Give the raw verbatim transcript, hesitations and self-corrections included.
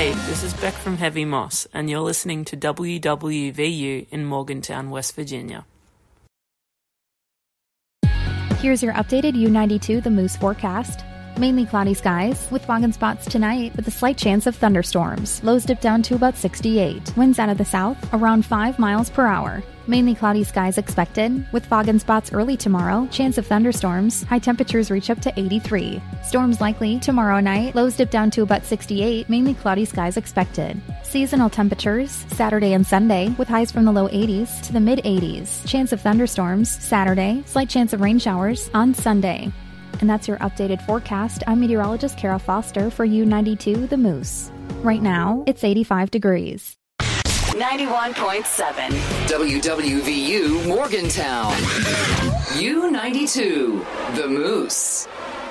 Hey, this is Beck from Heavy Moss, and you're listening to W W V U in Morgantown, West Virginia. Here's your updated U ninety-two The Moose forecast. Mainly cloudy skies, with fog and spots tonight, with a slight chance of thunderstorms. Lows dip down to about sixty-eight. Winds out of the south, around five miles per hour. Mainly cloudy skies expected, with fog and spots early tomorrow. Chance of thunderstorms. High temperatures reach up to eighty-three. Storms likely tomorrow night. Lows dip down to about sixty-eight. Mainly cloudy skies expected. Seasonal temperatures Saturday and Sunday, with highs from the low eighties to the mid eighties. Chance of thunderstorms Saturday. Slight chance of rain showers on Sunday. And that's your updated forecast. I'm meteorologist Kara Foster for U ninety-two The Moose. Right now, it's eighty-five degrees. ninety-one point seven W W V U Morgantown. U ninety-two The Moose.